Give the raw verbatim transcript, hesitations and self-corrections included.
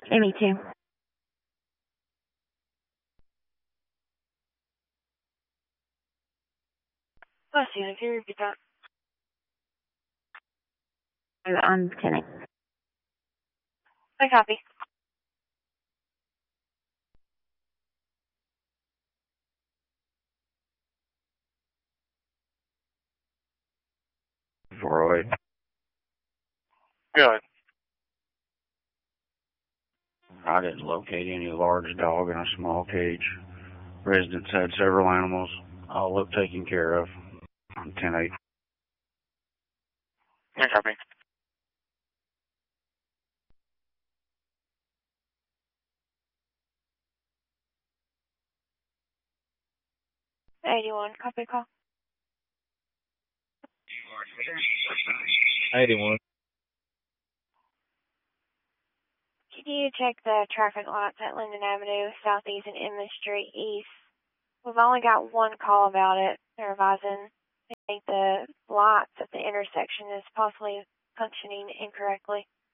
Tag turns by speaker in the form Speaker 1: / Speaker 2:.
Speaker 1: Amy two.
Speaker 2: Let's see, if you repeat that.
Speaker 1: I'm ten.
Speaker 2: I copy.
Speaker 3: four oh eight.
Speaker 4: Go ahead.
Speaker 3: I didn't locate any large dog in a small cage. Residents had several animals, all looked taken care of. On ten eight.
Speaker 4: I copy.
Speaker 2: eighty-one, copy call.
Speaker 5: eighty-one.
Speaker 2: Can you check the traffic lights at Linden Avenue, Southeast and Inman Street East? We've only got one call about it. They're advising they think the lights at the intersection is possibly functioning incorrectly.